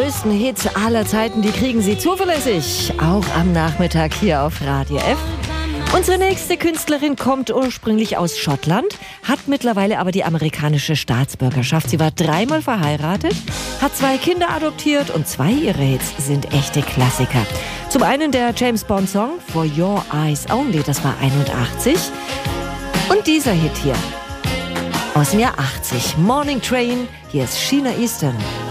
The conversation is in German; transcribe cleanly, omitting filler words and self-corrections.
größten Hits aller Zeiten, die kriegen Sie zuverlässig, auch am Nachmittag hier auf Radio F. Unsere nächste Künstlerin kommt ursprünglich aus Schottland, hat mittlerweile aber die amerikanische Staatsbürgerschaft. Sie war 3-mal verheiratet, hat 2 Kinder adoptiert und 2 ihrer Hits sind echte Klassiker. Zum einen der James-Bond-Song For Your Eyes Only, das war 81. Und dieser Hit hier aus dem Jahr 80, Morning Train, hier ist Sheena Easton.